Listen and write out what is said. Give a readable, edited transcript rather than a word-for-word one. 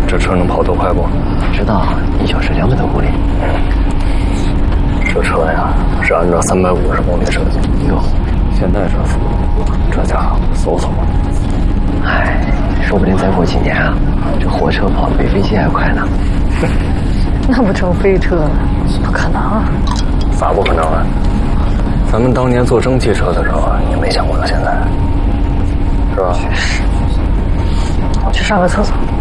这车能跑多快不？ 知道，1小时200多公里。 这车呀，是按照350公里设计。 哟， 现在这速度，这家伙嗖嗖的。 哎，说不定再过几年啊，这火车跑得比飞机还快呢。 那不成飞车了？不可能啊！ 咋不可能啊？咱们当年做蒸汽车的时候啊，也没想过到现在，是吧？ 确实。我去上个厕所。